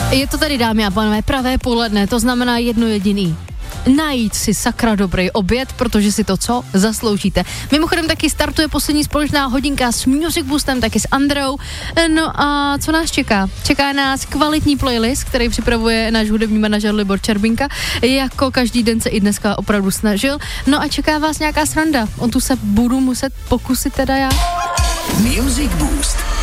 Je to tady, dámy a pánové, pravé poledne, to znamená jedno jediný. Najít si sakra dobrý oběd, protože si to co? Zasloužíte. Mimochodem taky startuje poslední společná hodinka s Music Boostem, taky s Andreou. No a co nás čeká? Čeká nás kvalitní playlist, který připravuje náš hudební manažer Libor Čerbinka. Jako každý den se i dneska opravdu snažil. No a čeká vás nějaká sranda. On tu se budu muset pokusit teda já. Music Boost.